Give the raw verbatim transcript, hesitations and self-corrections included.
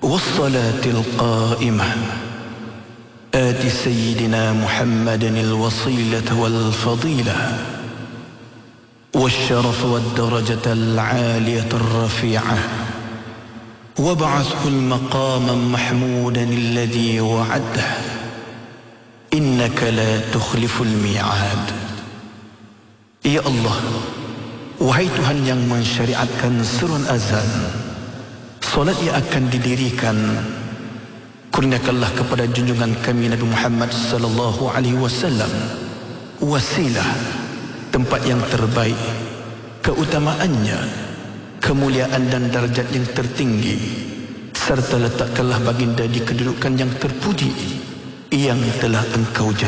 والصلاة القائمة آت سيدنا محمد الوصيلة والفضيلة والشرف والدرجة العالية الرفيعة وابعثه المقام محمودا الذي وعده إنك لا تخلف الميعاد. Ya Allah, wahai Tuhan yang mensyariatkan seruan azan, solat yang akan didirikan, kurniakanlah kepada junjungan kami Nabi Muhammad sallallahu alaihi wasallam wasilah, tempat yang terbaik, keutamaannya, kemuliaan dan darjat yang tertinggi, serta letakkanlah baginda di kedudukan yang terpuji yang telah engkau janjikan.